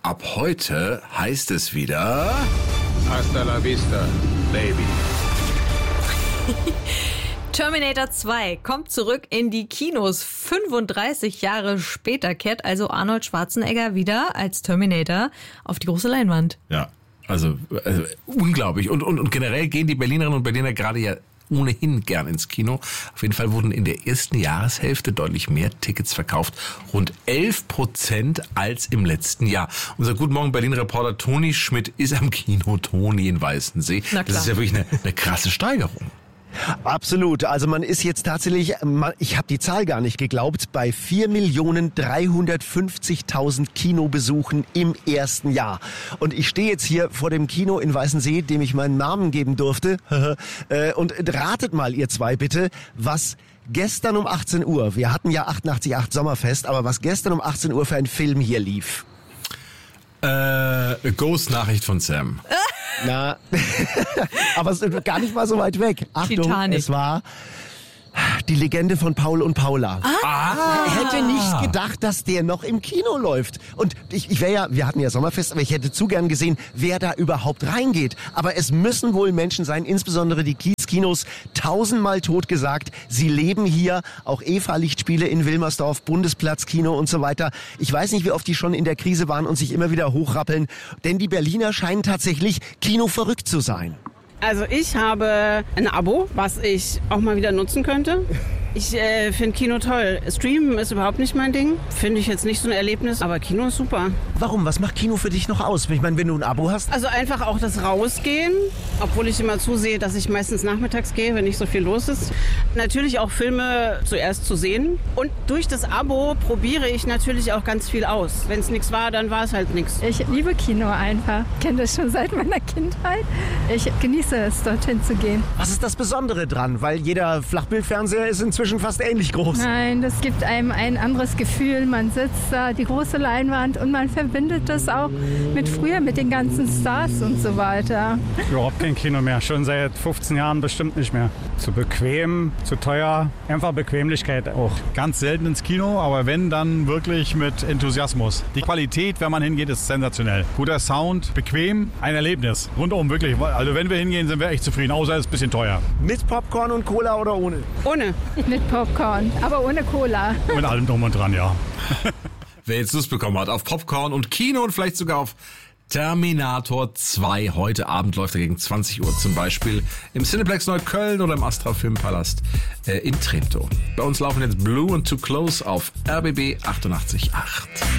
ab heute heißt es wieder... Hasta la vista, baby. Terminator 2 kommt zurück in die Kinos. 35 Jahre später kehrt also Arnold Schwarzenegger wieder als Terminator auf die große Leinwand. Ja, also unglaublich. Und generell gehen die Berlinerinnen und Berliner gerade ja ohnehin gern ins Kino. Auf jeden Fall wurden in der ersten Jahreshälfte deutlich mehr Tickets verkauft. Rund 11% als im letzten Jahr. Unser Guten Morgen Berlin-Reporter Toni Schmidt ist am Kino Toni in Weißensee. Das ist ja wirklich eine krasse Steigerung. Absolut. Also man ist jetzt tatsächlich, ich habe die Zahl gar nicht geglaubt, bei 4.350.000 Kinobesuchen im ersten Jahr. Und ich stehe jetzt hier vor dem Kino in Weißensee, dem ich meinen Namen geben durfte. Und ratet mal, ihr zwei bitte, was gestern um 18 Uhr, wir hatten ja 88.8 Sommerfest, aber was gestern um 18 Uhr für ein Film hier lief. Ghost-Nachricht von Sam. Na, aber es ist gar nicht mal so weit weg. Achtung, Titanic. Es war die Legende von Paul und Paula. Hätte nicht gedacht, dass der noch im Kino läuft. Und ich wäre ja, wir hatten ja Sommerfest, aber ich hätte zu gern gesehen, wer da überhaupt reingeht. Aber es müssen wohl Menschen sein, insbesondere die Kiez-Kinos, 1000-mal totgesagt. Sie leben hier, auch EVA-Lichtspiele in Wilmersdorf, Bundesplatzkino und so weiter. Ich weiß nicht, wie oft die schon in der Krise waren und sich immer wieder hochrappeln. Denn die Berliner scheinen tatsächlich kinoverrückt zu sein. Also ich habe ein Abo, was ich auch mal wieder nutzen könnte. Ich finde Kino toll. Streamen ist überhaupt nicht mein Ding. Finde ich jetzt nicht so ein Erlebnis, aber Kino ist super. Warum? Was macht Kino für dich noch aus? Ich meine, wenn du ein Abo hast. Also einfach auch das Rausgehen, obwohl ich immer zusehe, dass ich meistens nachmittags gehe, wenn nicht so viel los ist. Natürlich auch Filme zuerst zu sehen. Und durch das Abo probiere ich natürlich auch ganz viel aus. Wenn es nichts war, dann war es halt nichts. Ich liebe Kino einfach. Ich kenne das schon seit meiner Kindheit. Ich genieße es, dorthin zu gehen. Was ist das Besondere dran? Weil jeder Flachbildfernseher ist inzwischen fast ähnlich groß. Nein, das gibt einem ein anderes Gefühl. Man sitzt da, die große Leinwand, und man verbindet das auch mit früher, mit den ganzen Stars und so weiter. Überhaupt kein Kino mehr, schon seit 15 Jahren bestimmt nicht mehr. Zu bequem, zu teuer, einfach Bequemlichkeit auch. Ganz selten ins Kino, aber wenn, dann wirklich mit Enthusiasmus. Die Qualität, wenn man hingeht, ist sensationell. Guter Sound, bequem, ein Erlebnis. Rundum wirklich. Also wenn wir hingehen, sind wir echt zufrieden, außer es ist ein bisschen teuer. Mit Popcorn und Cola oder ohne? Ohne. Mit Popcorn, aber ohne Cola. Mit allem drum und dran, ja. Wer jetzt Lust bekommen hat auf Popcorn und Kino und vielleicht sogar auf Terminator 2. Heute Abend läuft er gegen 20 Uhr zum Beispiel im Cineplex Neukölln oder im Astra Filmpalast in Treptow. Bei uns laufen jetzt Blue und Too Close auf RBB 88.8.